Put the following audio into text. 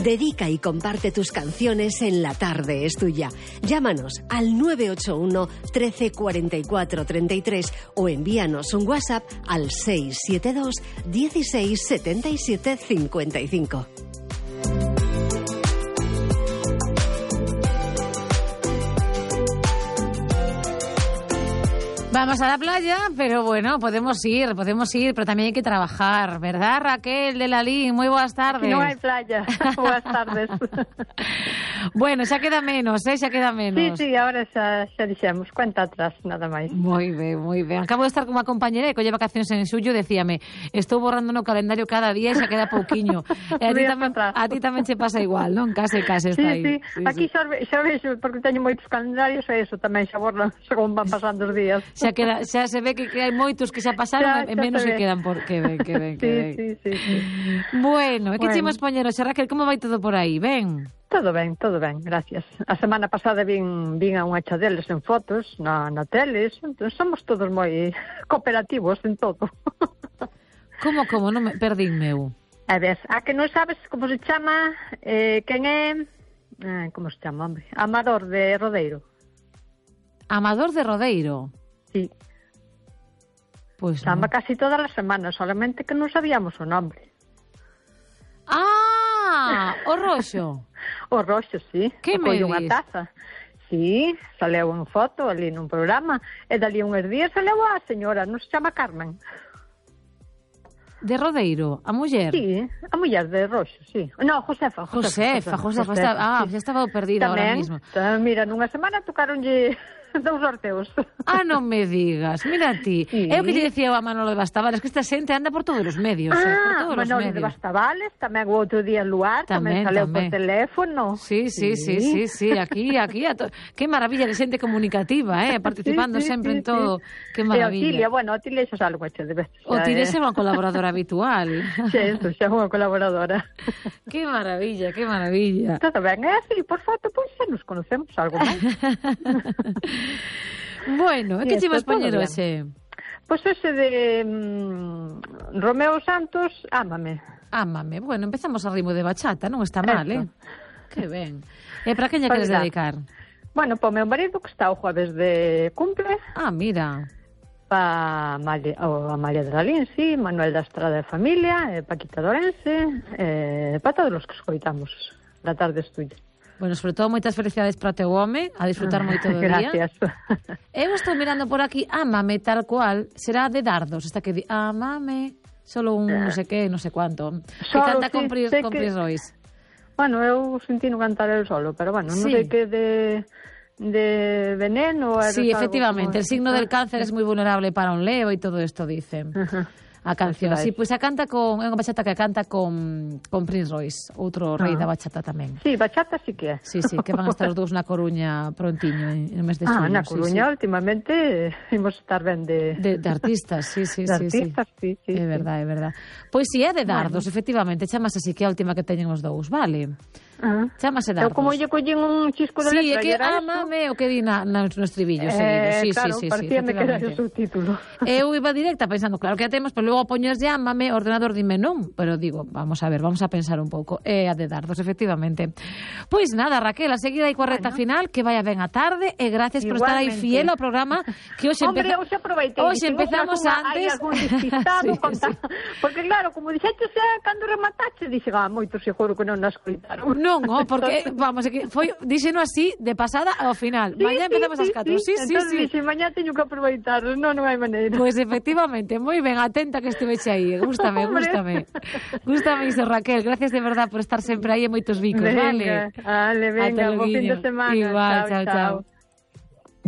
Dedica y comparte tus canciones en La Tarde es Tuya. Llámanos al 981 13 44 33 o envíanos un WhatsApp al 672 16 77 55. Vamos a la playa, pero bueno, podemos ir, pero también hay que trabajar, ¿verdad, Raquel de Lalín? Muy buenas tardes. No hai playa. Buenas tardes. Bueno, xa queda menos, xa queda menos. Sí, ahora xa dixemos, cuenta atrás, nada máis. Moi ben. Acabo de estar con unha compañera que colle vacacións en xullo e decíame, estou borrando no calendario cada día e xa queda pouquiño. E a ti tamén che pasa igual, non? Case está aí. Sí. Aquí xa vexo, porque teño moitos calendarios e eso tamén xa borran según van pasando os días. Xa se ve que hai moitos que xa pasaron e menos que quedan por que ben. Sí. Bueno, e que chimos poñer hoxe, Raquel, como vai todo por aí? Ben? Todo ben, gracias. A semana pasada vin a unha cha deles en fotos na tele, entón somos todos moi cooperativos en todo. Como? Non me perdín meu. A ver, a que non sabes como se chama, quen é, como se chama, hombre? Amador de Rodeiro. Amador de Rodeiro? Sí. Pues chama no. Casi todas as semanas, solamente que non sabíamos o nombre. O Roxo. O Roxo, sí. Que me dis? Unha taza. Sí, saleu en foto ali nun programa e dali uns días saleu a señora, non se chama Carmen. De Rodeiro, a muller? Sí, a muller de Roxo, sí. No, Josefa. Xa estaba perdida tamén, ahora mismo. Mira, nunha semana tocaronlle 2 sorteos. Non me digas, mira ti. Sí. É o que te decía a Manolo de Bastavales, que esta xente anda por todos os medios. Por todos Manolo os medios. de Bastavales, tamén o outro día Luar, tamén saleu por teléfono. Sí, aquí. Que maravilla de xente comunicativa, participando sempre en todo. Que maravilla. A Otilia xa salgo de vez. Otilia é unha colaboradora habitual. Xa é unha colaboradora. Que maravilla. Todo ben, é así, por foto, pois xa nos conocemos algo máis. Bueno, e que chivas poñer hoxe? Pois ese de Romeo Santos, Ámame. Bueno, empezamos a ritmo de bachata, non está mal, Que ben. E para que lle queres dedicar? Bueno, para o meu marido que está o jueves de cumple. Mira. Para Amalia de Lalín, sí, Manuel da Estrada de Familia, Paquita Dorense, para todos os que escoitamos La Tarde es Tuya. Bueno, sobre todo moitas felicidades para teu home, a disfrutar moito do día. Gracias. Eu estou mirando por aquí, Ámame tal cual, será de Dardos, esta que di, Ámame, solo un non sei que, non sei cuánto. Que canta con Pris Royce. Bueno, eu sentí no cantar el solo, pero bueno, non sei que de veneno. Sí, efectivamente, el signo del cáncer es muy vulnerable para un leo e todo isto dicen. A canción, sí, pois a canta con... É unha bachata que canta con Prince Royce, outro rei da bachata tamén. Sí, bachata sí que é. Sí, que van a estar os dous na Coruña prontiño, en mes de xullo. Na Coruña, últimamente, imos estar ben de artistas, sí. De artistas, sí. É verdade. Pois si, é de Dardos, efectivamente, chamase así que é a última que teñen os dous, vale? Chámase Dardos. Eu como lle collín un chisco de letra. Sí, é que Ámame o que di no estribillo seguido. Sí, claro, parecíame que era o subtítulo. Eu iba directa pensando, claro que a temos, pero logo poñes de Ámame, o ordenador dime non, pero digo, vamos a ver, vamos a pensar un pouco. É a de Dardos, efectivamente. Pois nada, Raquel, a seguir aí coa recta final, que vaya ben a tarde, e gracias por estar aí fiel ao programa, que hoxe empezamos antes. Hai algún despistado, porque claro, como dixeches, cando rematache, dixe, moito seguro que non nas escoitaron. Non, porque, vamos, díxeno así, de pasada ao final. Mañá empezamos ás 4. Sí. Dixe, mañá teño que aproveitar, non hai maneira. Pois efectivamente, moi ben, atenta que estiveche aí. Gústame iso, Raquel. Gracias de verdad por estar sempre aí e moitos bicos, vale? Venga, bo fin de semana. Igual, chao.